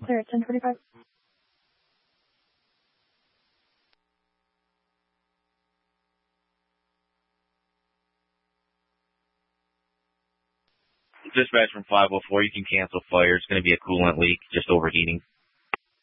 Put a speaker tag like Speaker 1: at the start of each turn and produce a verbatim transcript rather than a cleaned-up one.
Speaker 1: Clear at ten forty-five.
Speaker 2: Dispatch from five oh four, you can cancel fire. It's going to be a coolant leak, just overheating.